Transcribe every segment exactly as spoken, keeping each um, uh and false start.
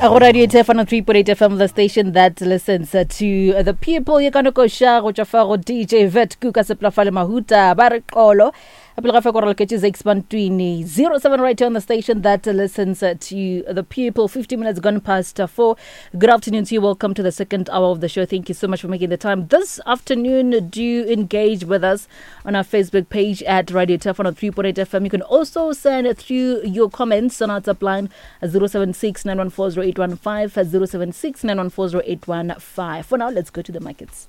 Radio T F M on three point eight F M, the station that listens uh, to uh, the people. You're going to go share with your D J Vet Kuka Seplafale Mahuta Barikolo. zero seven right here on the station that uh, listens uh, to the people. fifty minutes gone past uh, four. Good afternoon to you. Welcome to the second hour of the show. Thank you so much for making the time. This afternoon, do engage with us on our Facebook page at Radio T F M on three point eight F M. You can also send through your comments on our top line zero seven six nine one four zero eight one five, zero seven six nine one four zero eight one five. For now, let's go to the markets.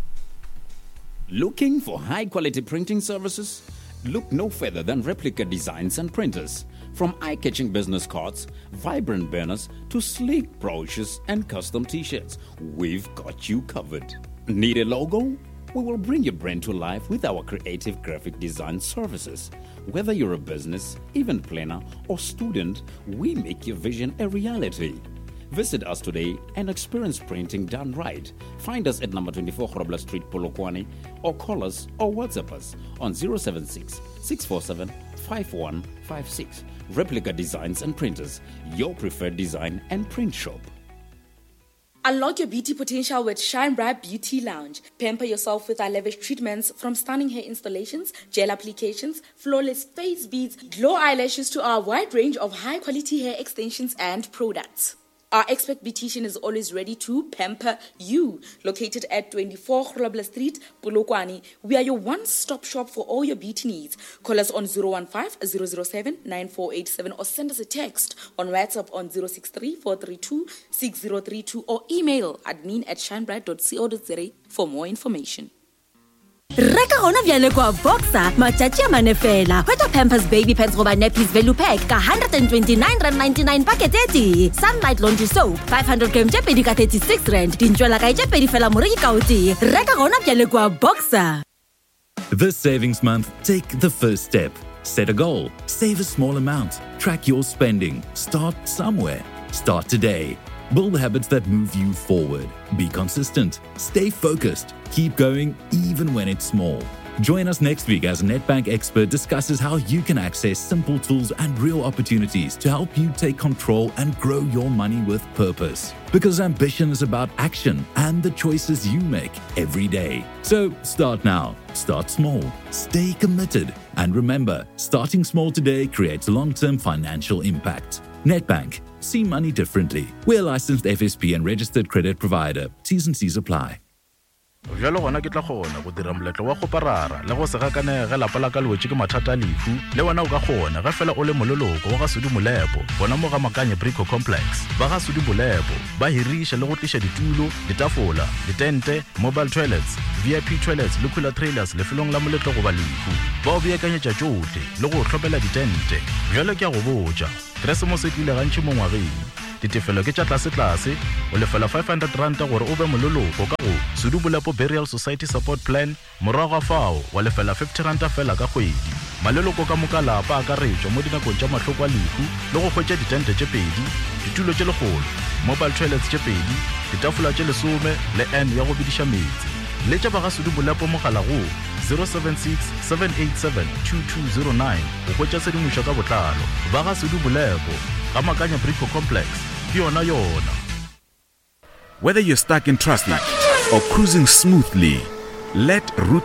Looking for high-quality printing services? Look no further than Replica Designs and Printers. From eye-catching business cards, vibrant banners, to sleek brochures and custom t-shirts, we've got you covered. Need a logo? We will bring your brand to life with our creative graphic design services. Whether you're a business, event planner, or student, we make your vision a reality. Visit us today and experience printing done right. Find us at number twenty-four Grobler Street, Polokwane, or call us or WhatsApp us on zero seven six six four seven five one five six. Replica Designs and Printers, your preferred design and print shop. Unlock your beauty potential with Shine Bright Beauty Lounge. Pamper yourself with our lavish treatments, from stunning hair installations, gel applications, flawless face beads, glow eyelashes, to our wide range of high-quality hair extensions and products. Our expert beautician is always ready to pamper you. Located at twenty-four Grobler Street, Polokwane, we are your one-stop shop for all your beauty needs. Call us on zero one five zero zero seven nine four eight seven or send us a text on WhatsApp on zero six three four three two six zero three two or email admin at shinebright dot co dot za for more information. Reka hona bjale kwa Boxer matšatši a manefela. Hwetša Pampers Baby Pants goba Nappies Value Pack ka one hundred twenty-nine rand ninety-nine packet eti. Sunlight Laundry Soap five hundred grams tše pedi ka thirty-six rand. Dintšwela ka tše pedi fela moreki ka o tee. Reka hona bjale kwa Boxer. This savings month, take the first step. Set a goal. Save a small amount. Track your spending. Start somewhere. Start today. Build habits that move you forward. Be consistent. Stay focused. Keep going even when it's small. Join us next week as a Nedbank expert discusses how you can access simple tools and real opportunities to help you take control and grow your money with purpose. Because ambition is about action and the choices you make every day. So start now. Start small. Stay committed. And remember, starting small today creates long-term financial impact. Nedbank. See money differently. We're a licensed F S P and registered credit provider. T's and C's apply. Jalo gona ke tla gona go dira moletlo wa go parara le go se gakane ga lapa la ka lwetse ke mathata lefu le wena o ka gona ga fela o le mololoko wa ga Sudi Molepo bona mo ga Makanye Brico Complex ba ga Sudi Molepo ba hirisha le go tlisha ditulo ditafola ditente mobile toilets V I P toilets le cooler trailers le felong la moletlo go ba lefu ba o beakanyetša tšohle le go tlhopela ditente jalo ke a go botša Christmas e tlile gantši mo ngwageng ditefelo ke tša tlase-tlase o lefela five hundred rand gore o be mololoko ka go Sudi Molepo Burial Society Support Plan morago fao wa lefela fifty rand fela ka kgwedi maleloko ka moka lapa a ka retšwa mo dinakong tša mahloko a lefu le go hwetša ditente tše pedi ditulo tše legolo mobile toilets tše pedi ditafola tše lesome le n ya go bediša metsi le tša ba ga Sudi Molepo mogala go zero seven six seven eight seven two two zero nine go hwetša sedimoša ka botlalo ba ga Sudi Molepo ga Makanye Brico Complex ke yona yona. Whether you're stuck in traffic or cruising smoothly, let Route